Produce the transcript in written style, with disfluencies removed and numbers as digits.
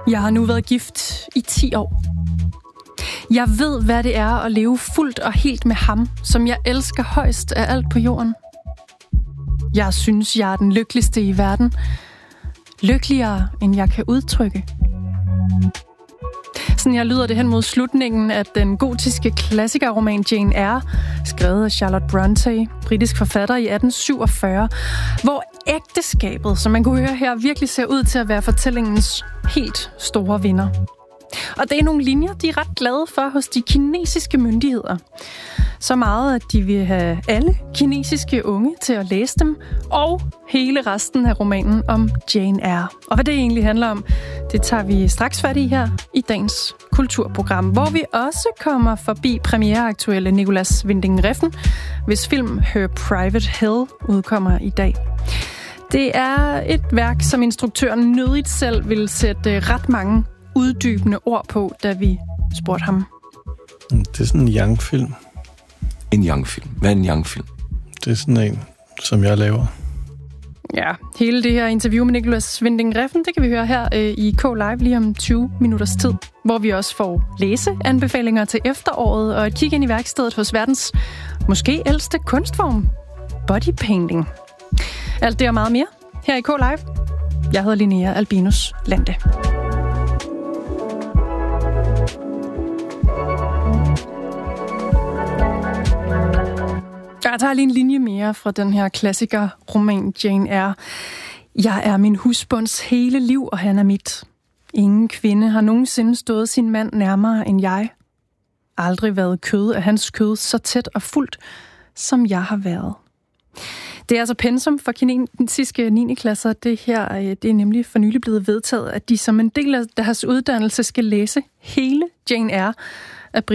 Jeg har nu været gift i 10 år. Jeg ved, hvad det er at leve fuldt og helt med ham, som jeg elsker højst af alt på jorden. Jeg synes, jeg er den lykkeligste i verden. Lykkeligere, end jeg kan udtrykke. Sådan her lyder det hen mod slutningen af den gotiske klassikerroman Jane Eyre, skrevet af Charlotte Brontë, britisk forfatter i 1847, hvor ægteskabet, som man kunne høre her, virkelig ser ud til at være fortællingens helt store vinder. Og det er nogle linjer, de er ret glade for hos de kinesiske myndigheder. Så meget, at de vil have alle kinesiske unge til at læse dem, og hele resten af romanen om Jane Eyre. Og hvad det egentlig handler om, det tager vi straks fat i her i dagens kulturprogram, hvor vi også kommer forbi premiereaktuelle Nicolas Winding Refn, hvis film Her Private Hell udkommer i dag. Det er et værk, som instruktøren nødigt selv vil sætte ret mange uddybende ord på, da vi spurgte ham. Det er sådan en young-film. En young-film? Hvad er en young-film? Det er sådan en, som jeg laver. Ja, hele det her interview med Nicolas Winding Refn, det kan vi høre her i K-Live lige om 20 minutters tid, hvor vi også får læseanbefalinger til efteråret og et kig ind i værkstedet hos verdens måske ældste kunstform, bodypainting. Alt det og meget mere her i K-Live. Jeg hedder Linnea Albinus Lande. Jeg tager lige en linje mere fra den her klassiker-roman Jane Eyre. Jeg er min husbunds hele liv, og han er mit. Ingen kvinde har nogensinde stået sin mand nærmere end jeg. Aldrig været kød af hans kød så tæt og fuldt, som jeg har været. Det er altså pensum for kinesiske 9. klasser. Det her det er nemlig for nylig blevet vedtaget, at de som en del af deres uddannelse skal læse hele Jane Eyre.